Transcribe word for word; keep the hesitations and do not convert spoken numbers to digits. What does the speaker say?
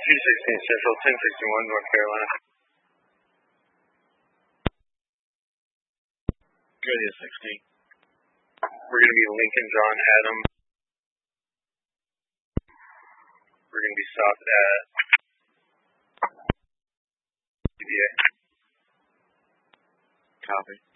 two sixteen Central, ten sixty-one North Carolina. Good, is sixteen. We're going to be Lincoln John Adam. We're going to be stopped at C D A. Copy.